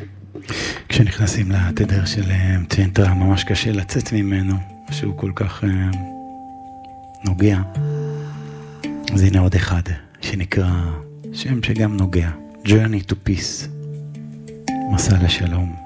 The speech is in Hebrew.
כשנכנסים לתדר של צ'נטרה, ממש קשה לצאת ממנו, שהוא כל כך נוגע. אז הנה עוד אחד, שנקרא שם שגם נוגע, Journey to Peace, מסע לשלום.